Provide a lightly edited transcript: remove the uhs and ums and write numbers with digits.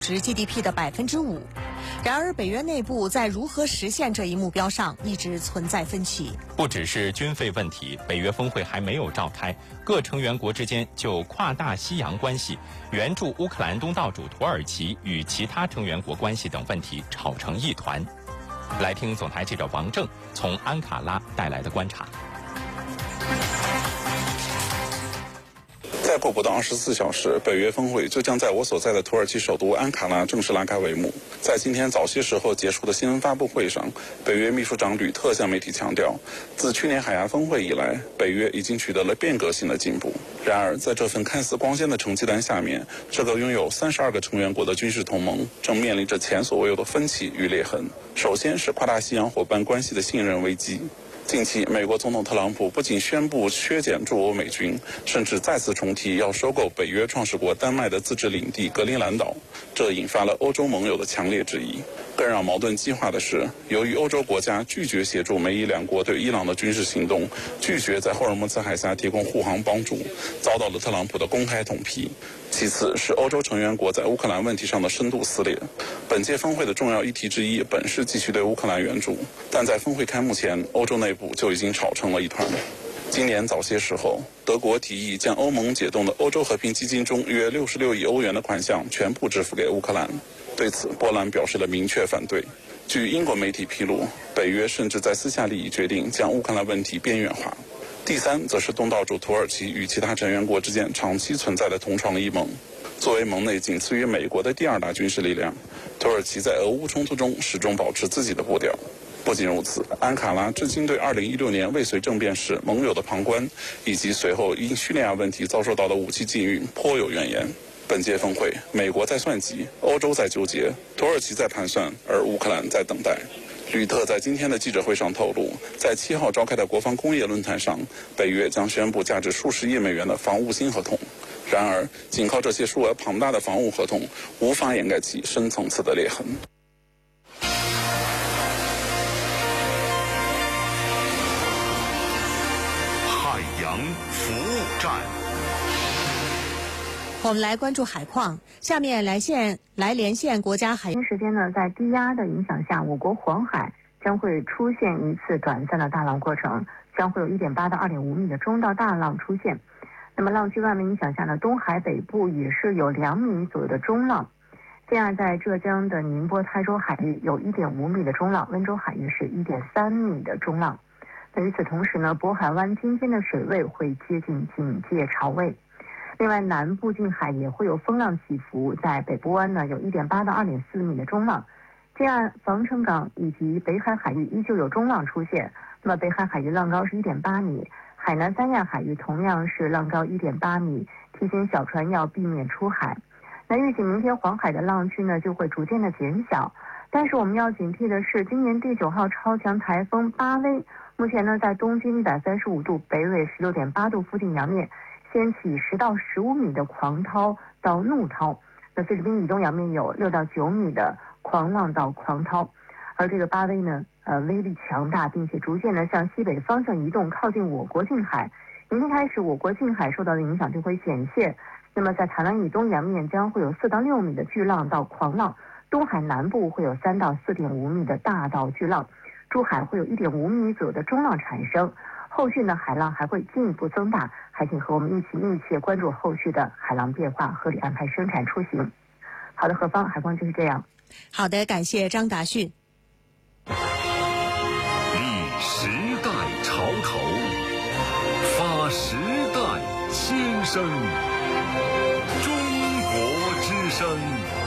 GDP 的5%。然而，北约内部在如何实现这一目标上一直存在分歧。 不只是军费问题，北约峰会还没有召开，各成员国之间就跨大西洋关系、援助乌克兰东道主土耳其与其他成员国关系等问题吵成一团。来听总台记者王正从安卡拉带来的观察。 再过不到24小时，北约峰会就将在我所在的土耳其首都安卡拉正式拉开帷幕。在今天早些时候结束的新闻发布会上，北约秘书长吕特向媒体强调，自去年海牙峰会以来，北约已经取得了变革性的进步。然而，在这份看似光鲜的成绩单下面，这个拥有32个成员国的军事同盟正面临着前所未有的分歧与裂痕。首先是跨大西洋伙伴关系的信任危机。近期，美国总统特朗普不仅宣布削减驻欧美军，甚至再次重提要收购北约创始国丹麦的自治领地格陵兰岛，这引发了欧洲盟友的强烈质疑。更让矛盾激化的是，由于欧洲国家拒绝协助美伊两国对伊朗的军事行动，拒绝在霍尔木兹海峡提供护航帮助，遭到了特朗普的公开痛批。其次是欧洲成员国在乌克兰问题上的深度撕裂。本届峰会的重要议题之一本是继续对乌克兰援助，但在峰会开幕前，欧洲内部就已经吵成了一团。今年早些时候，德国提议将欧盟解冻的欧洲和平基金中约66亿欧元的款项全部支付给乌克兰。对此，波兰表示了明确反对。据英国媒体披露，北约甚至在私下里已决定将乌克兰问题边缘化。第三，则是东道主土耳其与其他成员国之间长期存在的同床异梦。作为盟内仅次于美国的第2大军事力量，土耳其在俄乌冲突中始终保持自己的步调。不仅如此，安卡拉至今对2016年未遂政变时盟友的旁观，以及随后因叙利亚问题遭受到的武器禁运颇有怨言。本届峰会，美国在算计，欧洲在纠结，土耳其在盘算，而乌克兰在等待。吕特在今天的记者会上透露，在7号召开的国防工业论坛上，北约将宣布价值数十亿美元的防务新合同。然而，仅靠这些数额庞大的防务合同，无法掩盖其深层次的裂痕。 海洋服务站。 我们来关注海况，下面来连线国家海。 时间呢，在低压的影响下，我国黄海将会出现一次短暂的大浪过程，将会有1.8到2.5米的中到大浪出现。那么浪区外面影响下呢，东海北部也是有2米左右的中浪。这样，在浙江的宁波、台州海域有1.5米的中浪，温州海域是1.3米的中浪。那与此同时呢，渤海湾今天的水位会接近警戒潮位。另外，南部近海也会有风浪起伏，在北部湾呢有1.8到2.4米的中浪。这样，防城港以及北海海域依旧有中浪出现。那么，北海海域浪高是1.8米，海南三亚海域同样是浪高1.8米，提醒小船要避免出海。那预计明天黄海的浪区呢就会逐渐的减小，但是我们要警惕的是，今年第9号超强台风巴威，目前呢在东经135度、北纬16.8度附近洋面掀起10到15米的狂涛到怒涛，那菲律宾以东洋面有6到9米的狂浪到狂涛，而这个巴威呢，威力强大，并且逐渐的向西北方向移动，靠近我国近海。明天开始，我国近海受到的影响就会显现。那么在台湾以东洋面将会有4到6米的巨浪到狂浪，东海南部会有3到4.5米的大到巨浪，珠海会有1.5米左右的中浪产生。后续呢，海浪还会进一步增大，还请和我们一起密切关注后续的海浪变化，合理安排生产出行。好的，何方，海况就是这样。 好的，感谢张达迅。 立时代潮头，发时代新声，中国之声。